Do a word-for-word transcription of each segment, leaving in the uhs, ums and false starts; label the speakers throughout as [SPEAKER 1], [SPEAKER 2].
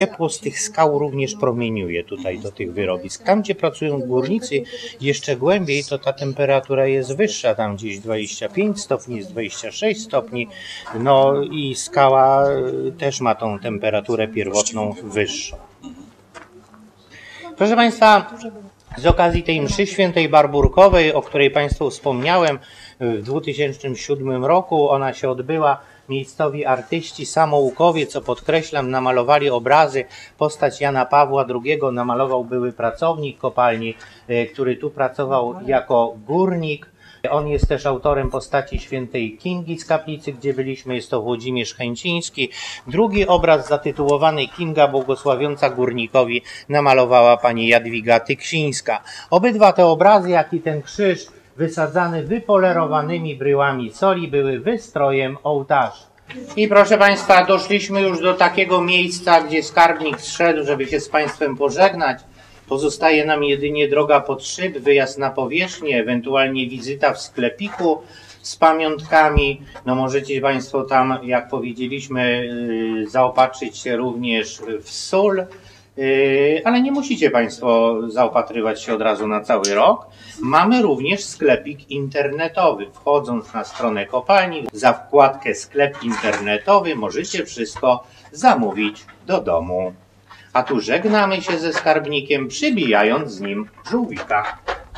[SPEAKER 1] Ciepło z tych skał również promieniuje tutaj do tych wyrobisk. Tam, gdzie pracują górnicy jeszcze głębiej, to ta temperatura jest wyższa, tam gdzieś dwadzieścia pięć stopni, dwadzieścia sześć stopni, no i skała też ma tą temperaturę pierwotną wyższą. Proszę Państwa, z okazji tej mszy świętej barburkowej, o której Państwu wspomniałem, w dwa tysiące siódmym roku ona się odbyła. Miejscowi artyści, samoukowie, co podkreślam, namalowali obrazy. Postać Jana Pawła drugiego namalował były pracownik kopalni, który tu pracował jako górnik. On jest też autorem postaci świętej Kingi z kaplicy, gdzie byliśmy, jest to Włodzimierz Chęciński. Drugi obraz zatytułowany Kinga błogosławiąca górnikowi namalowała pani Jadwiga Tyksińska. Obydwa te obrazy, jak i ten krzyż wysadzany wypolerowanymi bryłami soli, były wystrojem ołtarza. I proszę Państwa, doszliśmy już do takiego miejsca, gdzie skarbnik zszedł, żeby się z Państwem pożegnać. Pozostaje nam jedynie droga pod szyb, wyjazd na powierzchnię, ewentualnie wizyta w sklepiku z pamiątkami. No możecie Państwo tam, jak powiedzieliśmy, zaopatrzyć się również w sól. Ale nie musicie Państwo zaopatrywać się od razu na cały rok. Mamy również sklepik internetowy. Wchodząc na stronę kopalni, za wkładkę sklep internetowy możecie wszystko zamówić do domu. A tu żegnamy się ze skarbnikiem, przybijając z nim żółwika.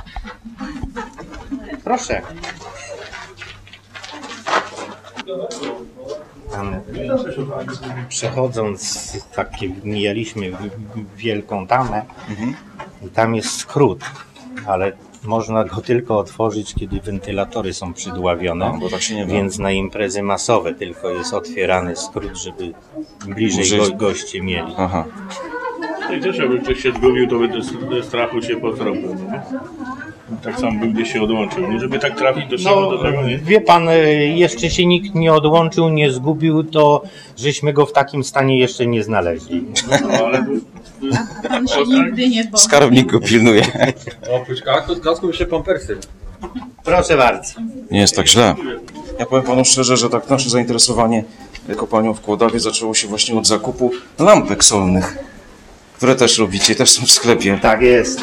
[SPEAKER 1] Proszę. Tam, przechodząc, takie, mijaliśmy wielką tamę, mhm. i tam jest skrót, ale można go tylko otworzyć, kiedy wentylatory są przydławione, no, bo tak się nie więc na imprezy masowe tylko jest otwierany skrót, żeby bliżej go, goście mieli. Aha.
[SPEAKER 2] I też jakby ktoś się zgubił, to by ze strachu się potropił. Tak samo by gdzieś się odłączył, nie? Żeby tak trafić do
[SPEAKER 1] no,
[SPEAKER 2] do tego, nie?
[SPEAKER 1] Wie pan, jeszcze się nikt nie odłączył, nie zgubił, to żeśmy go w takim stanie jeszcze nie znaleźli.
[SPEAKER 2] No, ale...
[SPEAKER 3] A pan się nigdy nie powie.
[SPEAKER 4] Skarbnik go pilnuje.
[SPEAKER 5] Oprócz kasku jeszcze pampersy.
[SPEAKER 1] Proszę bardzo.
[SPEAKER 4] Nie jest tak źle. Ja powiem panu szczerze, że tak nasze zainteresowanie kopalnią w Kłodawie zaczęło się właśnie od zakupu lampek solnych, które też robicie, też są w sklepie.
[SPEAKER 1] Tak jest.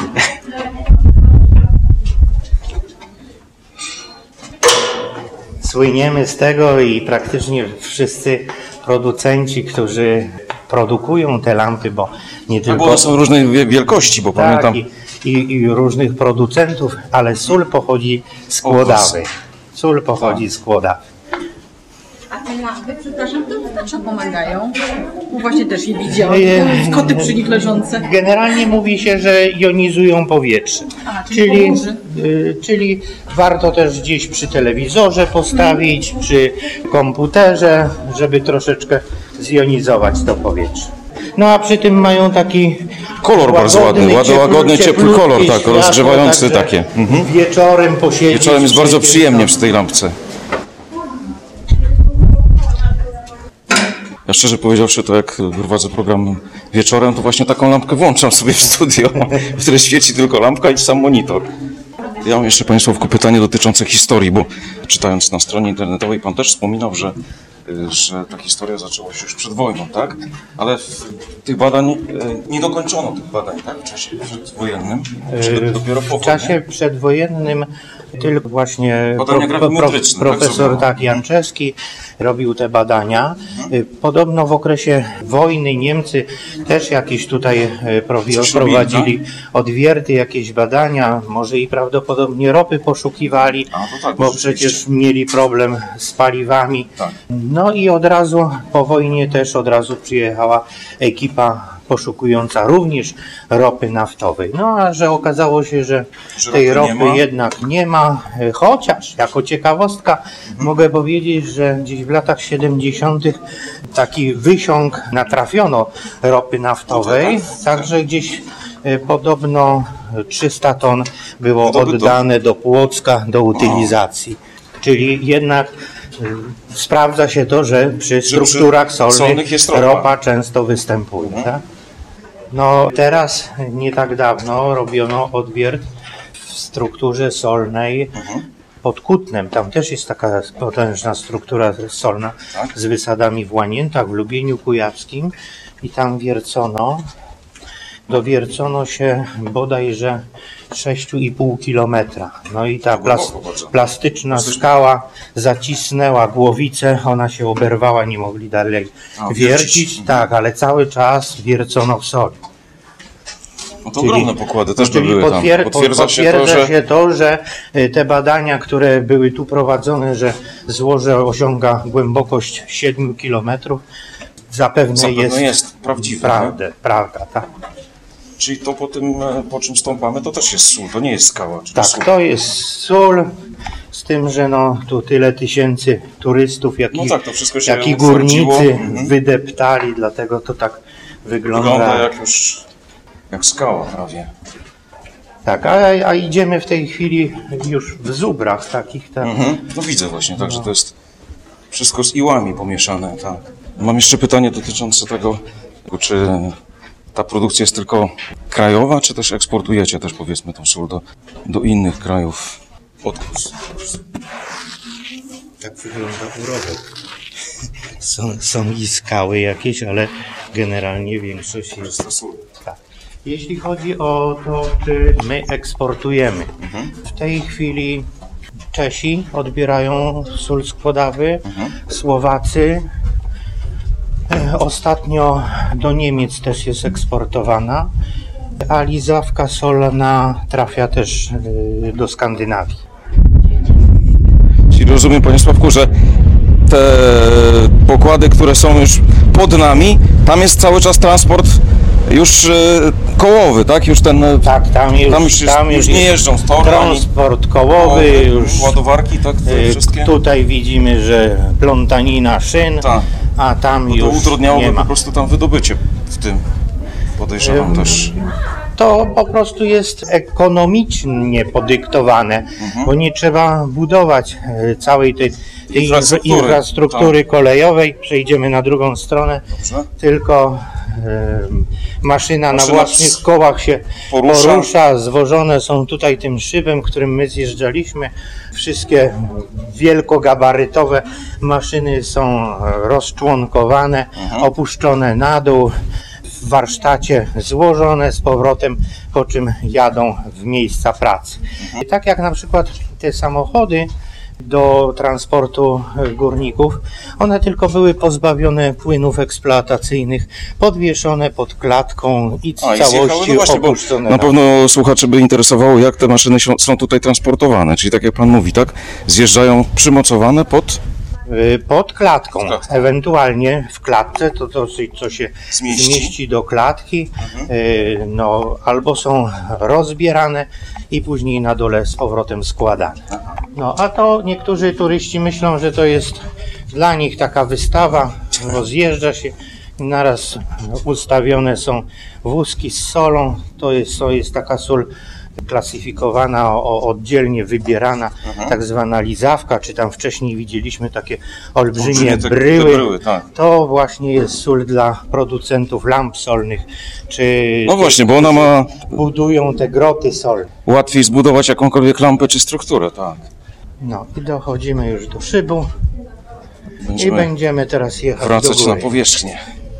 [SPEAKER 1] Słyniemy z tego i praktycznie wszyscy producenci, którzy produkują te lampy, bo nie tylko...
[SPEAKER 4] Bo one są różnej wielkości, bo
[SPEAKER 1] tak,
[SPEAKER 4] pamiętam...
[SPEAKER 1] I, i, i różnych producentów, ale sól pochodzi z Kłodawy. Sól pochodzi z Kłodawy.
[SPEAKER 3] A te lampy, przepraszam, to na co pomagają? Bo właśnie też je widziałem, koty przy nich leżące.
[SPEAKER 1] Generalnie mówi się, że jonizują powietrze.
[SPEAKER 3] A, czyli,
[SPEAKER 1] czyli, y, czyli warto też gdzieś przy telewizorze postawić, hmm. przy komputerze, żeby troszeczkę zjonizować to powietrze. No a przy tym mają taki
[SPEAKER 4] kolor bardzo ładny, ładny, łagodny, ciepły kolor, tak, światło, rozgrzewający takie.
[SPEAKER 1] Mhm. Wieczorem posiedzieć.
[SPEAKER 4] Wieczorem jest bardzo przyjemnie przy tej lampce. Ja szczerze powiedziawszy, to jak prowadzę program wieczorem, to właśnie taką lampkę włączam sobie w studio, w której świeci tylko lampka i sam monitor. Ja mam jeszcze Państwu pytanie dotyczące historii, bo czytając na stronie internetowej Pan też wspominał, że, że ta historia zaczęła się już przed wojną, tak? Ale w tych badań, nie dokończono tych badań, tak? W czasie przedwojennym, czy dopiero po wojnie?
[SPEAKER 1] W czasie przedwojennym tylko właśnie pro,
[SPEAKER 4] pro,
[SPEAKER 1] profesor tak, Janczewski robił te badania. Podobno w okresie wojny Niemcy też jakieś tutaj prowadzili odwierty, jakieś badania, może i prawdopodobnie ropy poszukiwali, A, tak, bo przecież mieli problem z paliwami. Tak. No i od razu po wojnie też od razu przyjechała ekipa poszukująca również ropy naftowej. No a że okazało się, że, że tej ropy, ropy nie jednak nie ma, chociaż jako ciekawostka mhm. mogę powiedzieć, że gdzieś w latach siedemdziesiątych taki wysiąg natrafiono ropy naftowej, no tak, także tak. gdzieś podobno trzysta ton było oddane do Płocka do utylizacji. O. Czyli jednak sprawdza się to, że przy strukturach solnych, solnych jest ropa. ropa często występuje. Mhm. Tak? No teraz, nie tak dawno, robiono odwiert w strukturze solnej mhm. pod Kutnem. Tam też jest taka potężna struktura solna tak? z wysadami w Łaniętach, w Lubieniu Kujawskim. i tam wiercono. Dowiercono się bodajże sześć i pół kilometra. No i ta plas plastyczna skała zacisnęła głowicę, ona się oberwała, nie mogli dalej
[SPEAKER 4] A,
[SPEAKER 1] wiercić. Tak, ale cały czas wiercono w soli.
[SPEAKER 4] No to ogromne pokłady też by
[SPEAKER 1] Czyli
[SPEAKER 4] były tam.
[SPEAKER 1] potwier
[SPEAKER 4] Potwierdza się to,
[SPEAKER 1] potwierdza
[SPEAKER 4] że...
[SPEAKER 1] się to, że y, te badania, które były tu prowadzone, że złoże osiąga głębokość siedmiu kilometrów, zapewne,
[SPEAKER 4] Zapewne
[SPEAKER 1] jest,
[SPEAKER 4] jest prawdziwe.
[SPEAKER 1] prawda, prawda, tak.
[SPEAKER 4] Czyli to po tym, e, po czym stąpamy, to też jest sól, to nie jest skała. Czy
[SPEAKER 1] Tak,
[SPEAKER 4] sól?
[SPEAKER 1] to jest sól, z tym, że no tu tyle tysięcy turystów, jak
[SPEAKER 4] No
[SPEAKER 1] i,
[SPEAKER 4] tak, to wszystko się
[SPEAKER 1] jak i
[SPEAKER 4] utwardziło.
[SPEAKER 1] górnicy
[SPEAKER 4] Mhm.
[SPEAKER 1] wydeptali, dlatego to tak wygląda.
[SPEAKER 4] Wygląda jak już jak skała prawie.
[SPEAKER 1] Tak, a, a idziemy w tej chwili już w zubrach takich tam.
[SPEAKER 4] Mhm. No widzę właśnie, tak, że to jest wszystko z iłami pomieszane, tak. Mam jeszcze pytanie dotyczące tego, czy ta produkcja jest tylko krajowa, czy też eksportujecie też, powiedzmy, tą sól do, do innych krajów? Odkus.
[SPEAKER 1] Tak wygląda urobek. Są, są i skały jakieś, ale generalnie większość jest
[SPEAKER 4] To sól.
[SPEAKER 1] tak. Jeśli chodzi o to, czy my eksportujemy, w tej chwili Czesi odbierają sól z Kłodawy, Słowacy. E, Ostatnio do Niemiec też jest eksportowana, a lizawka solna trafia też e, do Skandynawii.
[SPEAKER 4] Czyli rozumiem, panie Sławku, że te pokłady, które są już pod nami, tam jest cały czas transport już e, kołowy, tak? Już ten...
[SPEAKER 1] Tak, tam już,
[SPEAKER 4] Tam już, jest,
[SPEAKER 1] tam
[SPEAKER 4] już nie jeżdżą z toru, ani
[SPEAKER 1] transport kołowy, już
[SPEAKER 4] ładowarki, tak? Te
[SPEAKER 1] e,
[SPEAKER 4] wszystkie?
[SPEAKER 1] tutaj widzimy, że plątanina szyn,
[SPEAKER 4] Tak.
[SPEAKER 1] a tam
[SPEAKER 4] To
[SPEAKER 1] już
[SPEAKER 4] utrudniałoby
[SPEAKER 1] nie ma.
[SPEAKER 4] po prostu tam wydobycie w tym. Podejrzewam
[SPEAKER 1] Ym,
[SPEAKER 4] też.
[SPEAKER 1] To po prostu jest ekonomicznie podyktowane,
[SPEAKER 4] Mhm.
[SPEAKER 1] bo nie trzeba budować e, całej tej, tej
[SPEAKER 4] Infrastruktury,
[SPEAKER 1] infrastruktury kolejowej. Przejdziemy na drugą stronę,
[SPEAKER 4] Dobrze.
[SPEAKER 1] tylko e, maszyna,
[SPEAKER 4] Maszyna
[SPEAKER 1] na własnych
[SPEAKER 4] z-
[SPEAKER 1] kołach się
[SPEAKER 4] porusza.
[SPEAKER 1] porusza. Zwożone są tutaj tym szybem, którym my zjeżdżaliśmy. Wszystkie wielkogabarytowe maszyny są rozczłonkowane,
[SPEAKER 4] Mhm.
[SPEAKER 1] opuszczone na dół, w warsztacie złożone z powrotem, po czym jadą w miejsca pracy. I tak jak na przykład te samochody do transportu górników, one tylko były pozbawione płynów eksploatacyjnych, podwieszone pod klatką i w
[SPEAKER 4] A, i
[SPEAKER 1] całości
[SPEAKER 4] zjechały, no właśnie, bo
[SPEAKER 1] opuszczone.
[SPEAKER 4] na pewno słuchaczy by interesowało, jak te maszyny są, są tutaj transportowane. Czyli tak jak pan mówi, tak? Zjeżdżają przymocowane pod...
[SPEAKER 1] Y, Pod klatką,
[SPEAKER 4] klatką.
[SPEAKER 1] ewentualnie w klatce, to dosyć co się
[SPEAKER 4] Zmieści.
[SPEAKER 1] zmieści, do klatki, y, no, albo są rozbierane i później na dole z powrotem składane. No a to niektórzy turyści myślą, że to jest dla nich taka wystawa, rozjeżdża się i naraz ustawione są wózki z solą, to jest, to jest taka sól klasyfikowana, o, oddzielnie wybierana, tak zwana lizawka, czy tam wcześniej widzieliśmy takie olbrzymie
[SPEAKER 4] Olbrzymie te- te
[SPEAKER 1] bryły.
[SPEAKER 4] bryły, tak.
[SPEAKER 1] To właśnie jest sól dla producentów lamp solnych, czy
[SPEAKER 4] No właśnie, bo ona ma
[SPEAKER 1] budują te groty solne.
[SPEAKER 4] łatwiej zbudować jakąkolwiek lampę czy strukturę, tak.
[SPEAKER 1] No i dochodzimy już do szybu i
[SPEAKER 4] Będziemy
[SPEAKER 1] będziemy teraz jechać do
[SPEAKER 4] wracać na
[SPEAKER 1] góry.
[SPEAKER 4] powierzchnię.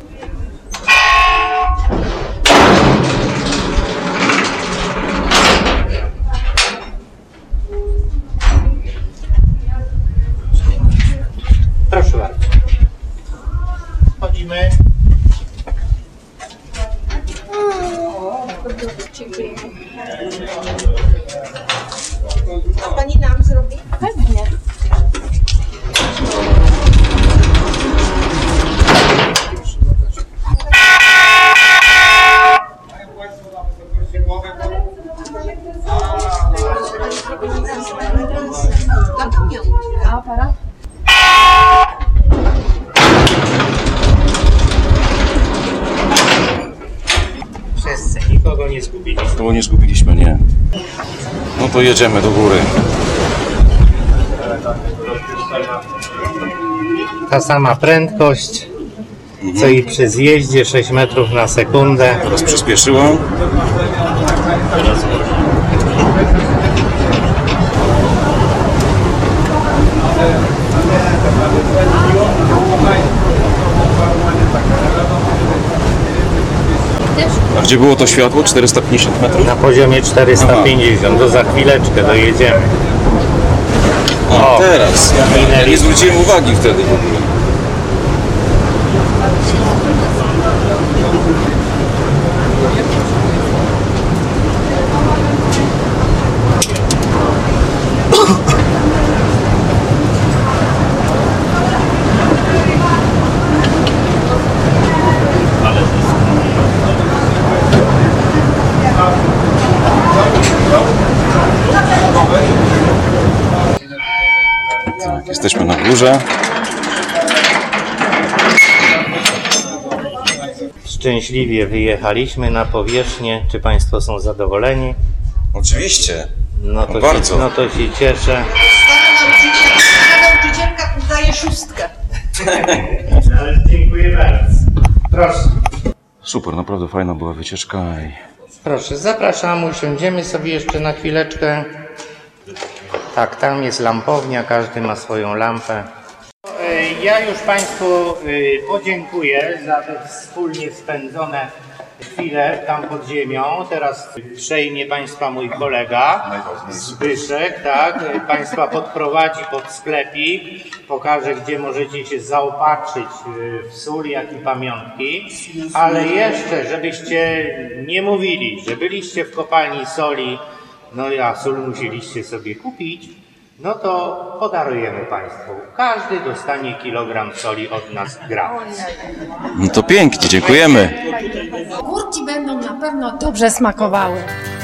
[SPEAKER 1] Proszę bardzo. Chodzimy.
[SPEAKER 6] A pani nam zrobi? Pewnie. Na pamiątkę. A aparat?
[SPEAKER 1] Wszyscy, nikogo nie zgubiliśmy.
[SPEAKER 4] To nie zgubiliśmy, nie. No to jedziemy do góry.
[SPEAKER 1] Ta sama prędkość, co i przy zjeździe, sześć metrów na sekundę.
[SPEAKER 4] Teraz przyspieszyłem. A gdzie było to światło? czterysta pięćdziesiąt metrów?
[SPEAKER 1] Na poziomie czterysta pięćdziesiąt, to za chwileczkę dojedziemy.
[SPEAKER 4] A,
[SPEAKER 1] O,
[SPEAKER 4] teraz. Ja nie zwróciłem uwagi wtedy w ogóle. Jesteśmy na górze.
[SPEAKER 1] Szczęśliwie wyjechaliśmy na powierzchnię. Czy Państwo są zadowoleni?
[SPEAKER 4] Oczywiście.
[SPEAKER 1] No to,
[SPEAKER 4] No bardzo.
[SPEAKER 1] Się, no to się cieszę.
[SPEAKER 3] Stara nauczycielka udaje szóstkę.
[SPEAKER 1] Dziękuję bardzo. Proszę.
[SPEAKER 4] Super, naprawdę fajna była wycieczka. I...
[SPEAKER 1] Proszę, zapraszam, usiądziemy sobie jeszcze na chwileczkę. Tak, tam jest lampownia, każdy ma swoją lampę. Ja już Państwu podziękuję za te wspólnie spędzone chwile tam pod ziemią. Teraz przejmie Państwa mój kolega Zbyszek, tak? Państwa podprowadzi pod sklepik, pokaże, gdzie możecie się zaopatrzyć w sól, jak i pamiątki. Ale jeszcze, żebyście nie mówili, że byliście w kopalni soli, no a sól musieliście sobie kupić, no to podarujemy Państwu. Każdy dostanie kilogram soli od nas gratis.
[SPEAKER 4] No to pięknie, dziękujemy.
[SPEAKER 6] Górki będą na pewno dobrze smakowały.